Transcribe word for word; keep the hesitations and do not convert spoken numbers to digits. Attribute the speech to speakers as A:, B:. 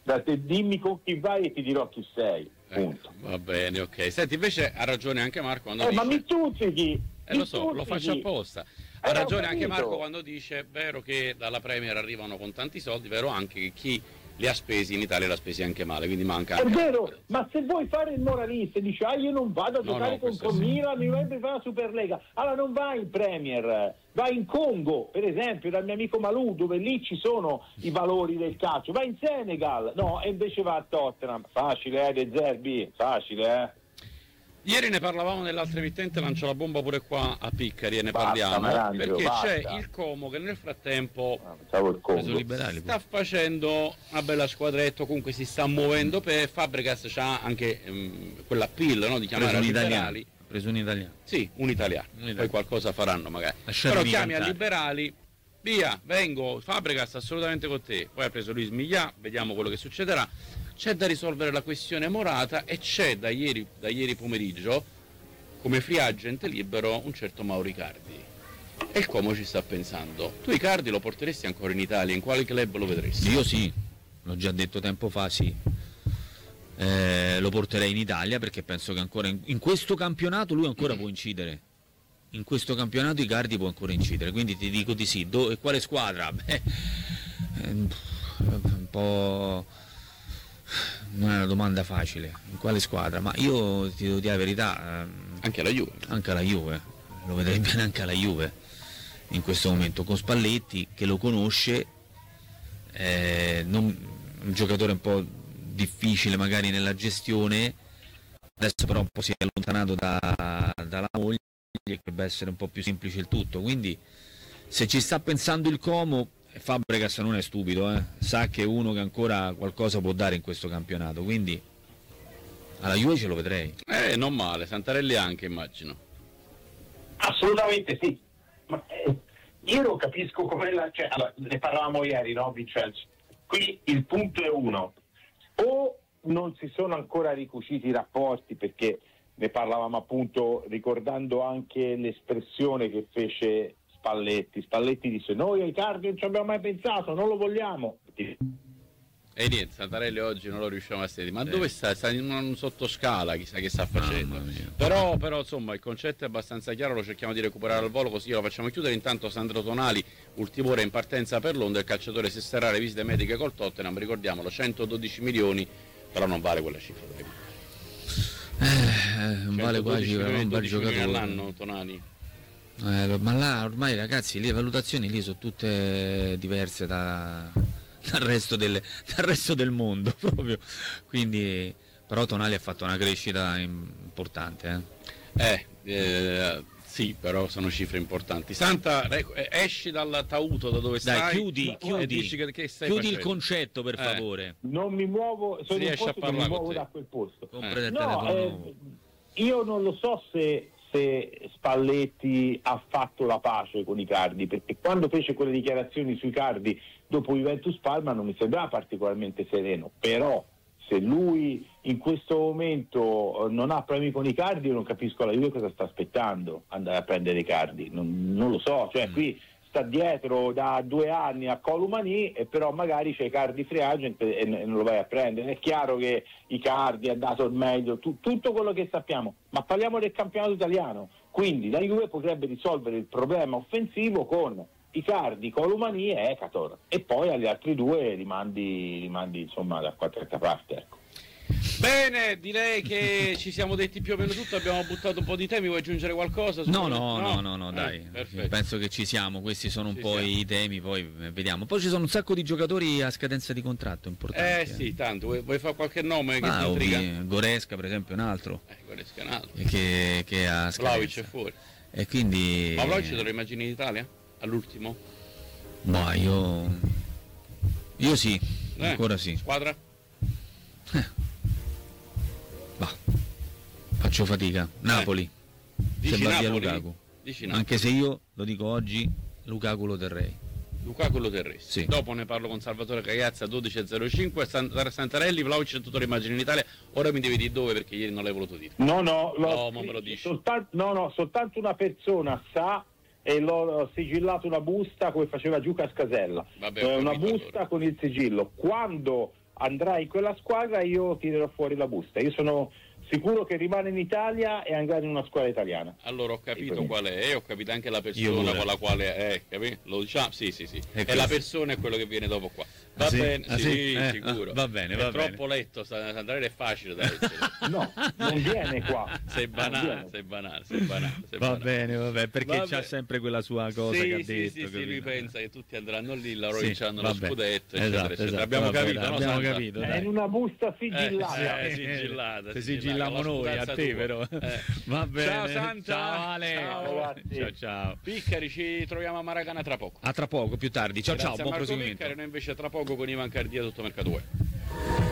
A: Da te dimmi con chi vai e ti dirò chi sei. Punto.
B: Eh, va bene, ok. Senti, invece ha ragione anche Marco quando
A: eh,
B: dice...
A: ma mi stuzzichi!
B: Eh, lo so, lo faccio apposta. Ha
A: Eh,
B: ragione
A: ho
B: anche
A: capito.
B: Marco quando dice: è vero che dalla Premier arrivano con tanti soldi, vero anche che chi li ha spesi in Italia li ha spesi anche male, quindi manca
A: È
B: anche
A: vero, ma se vuoi fare il moralista e dici ah io non vado a
B: No,
A: giocare
B: no,
A: contro
B: questo sì.
A: Milan, mi vorrebbe fare la Superlega, allora non vai in Premier, vai in Congo per esempio dal mio amico Malou, dove lì ci sono i valori del calcio, vai in Senegal, no, e invece va a Tottenham. Facile eh De Zerbi, facile eh.
B: Ieri ne parlavamo nell'altra emittente, lancio la bomba pure qua a Piccari e ne
A: Basta,
B: parliamo,
A: Marangio,
B: perché
A: basta.
B: c'è il Como che nel frattempo
A: Ah, pensavo il Congo.
C: liberali,
B: sta facendo una bella squadretta, comunque si sta muovendo, per Fabregas c'ha anche um, quell'appeal, no, di chiamare
C: preso un
B: liberali.
C: italiano, preso un italiano.
B: Sì, un italiano,
C: Un italiano.
B: poi qualcosa faranno magari.
C: Lasciatemi
B: Però chiami a
C: cantare.
B: liberali, via, vengo, Fabregas assolutamente con te, poi ha preso Luis Miglia, vediamo quello che succederà. C'è da risolvere la questione Morata e c'è da ieri, da ieri pomeriggio, come free agent libero, un certo Mauro Icardi. E il Como ci sta pensando. Tu Icardi lo porteresti ancora in Italia? In quale club lo vedresti?
C: Io sì, l'ho già detto tempo fa, sì. Eh, lo porterei in Italia perché penso che ancora in, in questo campionato lui ancora può incidere. In questo campionato Icardi può ancora incidere, quindi ti dico di sì. Do, e quale squadra? Beh, è un po'... non è una domanda facile. In quale squadra? Ma io ti devo dire la verità, ehm,
B: Anche la Juve.
C: anche alla Juve, lo vedrei bene anche alla Juve in questo momento, con Spalletti che lo conosce, eh, non, un giocatore un po' difficile magari nella gestione, adesso però un po' si è allontanato da, dalla moglie, dovrebbe essere un po' più semplice il tutto, quindi se ci sta pensando il Como, Fabregas non è stupido, eh? Sa che è uno che ancora qualcosa può dare in questo campionato, quindi alla Juve ce lo vedrei.
B: Eh, non male, Santarelli anche, immagino.
A: Assolutamente sì, ma eh, io non capisco come la... Cioè, allora, ne parlavamo ieri, no Vincenzo? Qui il punto è uno, o non si sono ancora ricuciti i rapporti, perché ne parlavamo appunto ricordando anche l'espressione che fece Spalletti. Spalletti disse noi ai Icardi non ci abbiamo mai pensato, non lo vogliamo.
B: E niente, Santarelli oggi non lo riusciamo a sentire. Ma dove sta? Sta in un sottoscala, chissà che sta facendo.
C: Mamma mia.
B: Però, però insomma il concetto è abbastanza chiaro, lo cerchiamo di recuperare al volo così lo facciamo chiudere. Intanto Sandro Tonali, ultimo ora in partenza per Londra, il calciatore si esterrà le visite mediche col Tottenham, ricordiamolo, centododici milioni, però non vale quella cifra.
C: Eh, non vale quasi per un bel giocatore
B: all'anno Tonali.
C: Eh, ma là ormai ragazzi le valutazioni lì sono tutte diverse da, dal, resto delle, dal resto del mondo proprio, quindi però Tonali ha fatto una crescita importante
B: eh, eh, eh sì, però sono cifre importanti. Santa, esci dal tauto da dove
C: dai
B: stai,
C: chiudi, chiudi,
B: dici che, che stai
C: chiudi
B: facendo.
C: Il concetto per
B: eh.
C: favore,
A: non mi muovo, sono in un posto che mi muovo da quel posto.
C: compra del
A: no,
C: telefono
A: eh,
C: nuovo.
A: io non lo so se se Spalletti ha fatto la pace con Icardi, perché quando fece quelle dichiarazioni su Icardi dopo Juventus Parma non mi sembrava particolarmente sereno, però se lui in questo momento non ha problemi con Icardi io non capisco la Juve cosa sta aspettando andare a prendere Icardi, non, non lo so, cioè mm. qui sta dietro da due anni a Columani e però magari c'è Icardi free agent e, e non lo vai a prendere. È chiaro che Icardi ha dato il meglio, tu, tutto quello che sappiamo, ma parliamo del campionato italiano, quindi la Juve potrebbe risolvere il problema offensivo con Icardi, Columani e Ekator e poi agli altri due rimandi, rimandi insomma da qualche parte, ecco.
B: Bene, direi che ci siamo detti più o meno tutto, abbiamo buttato un po' di temi, vuoi aggiungere qualcosa?
C: No, no, no, no, no, dai,
B: eh,
C: penso che ci siamo, questi sono un
B: ci
C: po'
B: siamo.
C: I temi, poi vediamo. Poi ci sono un sacco di giocatori a scadenza di contratto importanti.
B: Eh sì, tanto, vuoi, vuoi fare qualche nome che
C: ah,
B: ti intriga?
C: ovvi, Goresca per esempio è un altro,
B: Eh, Goresca è un altro.
C: che, che ha scadenza.
B: Vlahovic è fuori.
C: E quindi...
B: Ma Vlahovic te lo immagini in Italia? All'ultimo?
C: Ma io... Io sì,
B: Eh,
C: ancora sì.
B: Squadra?
C: Bah, faccio fatica. Napoli.
B: Dici
C: Se va via
B: Napoli?
C: Lukaku.
B: Dici Napoli.
C: Anche se io lo dico oggi, Lukaku lo terrei.
B: Lukaku lo terresti.
C: Sì.
B: Dopo ne parlo con Salvatore Cagliazza dodici e zero cinque, Sant- Santarelli, Vlahovic e tutto l'immagine in Italia. Ora mi devi dire dove perché ieri non l'hai voluto dire.
A: No, no, l'ho
B: No, ma me lo dici.
A: soltanto, no, no, soltanto una persona sa e l'ho sigillato una busta come faceva Giuca Scasella.
B: Vabbè,
A: eh,
B: ho
A: una
B: capito,
A: busta
B: allora.
A: con il sigillo. Quando andrà in quella squadra, io tirerò fuori la busta. Io sono sicuro che rimane in Italia e andrà in una squadra italiana.
B: Allora ho capito qual è, ho capito anche la persona
C: Io
B: con la quale è, capito? Lo diciamo? Sì, sì, sì.
C: E
B: E la persona è quello che viene dopo qua. Va
C: Ah, sì?
B: bene,
C: Ah,
B: sì,
C: sì? Eh,
B: sicuro.
C: ah, va bene,
B: è
C: va bene.
B: troppo letto, Sandrelli è facile da leggere.
A: No, non viene qua.
B: Sei
A: Non
B: banale,
A: viene.
B: sei banale, sei banale. Sei
C: Va
B: banale.
C: bene, vabbè, perché
B: Va
C: c'ha
B: bene.
C: sempre quella sua cosa
B: sì,
C: che ha
B: sì,
C: detto.
B: sì, sì,
C: capito?
B: lui pensa che tutti andranno lì, loro
C: Sì,
B: vinceranno lo
C: vabbè.
B: scudetto,
C: Esatto,
B: eccetera, eccetera.
C: esatto,
B: Abbiamo
C: vabbè,
B: capito,
C: dai,
B: no,
C: abbiamo
B: Sandra?
C: capito,
A: È
C: dai.
A: in una busta
B: Eh,
A: sigillata.
B: eh, sigillata,
C: Se
B: sigillata,
C: sigilliamo
B: la
C: noi a
B: sputanza
C: te,
B: tua.
C: però.
B: Eh.
C: Va bene.
B: Ciao Santa.
C: Ciao Ale.
B: Ciao.
A: Ragazzi.
C: Ciao ciao.
B: Piccari, ci troviamo a Maracana tra poco.
C: A tra poco, più tardi. Ciao
B: Grazie
C: ciao,
B: a
C: buon
B: Marco
C: proseguimento.
B: Piccari, noi invece tra poco con Ivan Cardia tutto Mercato Web.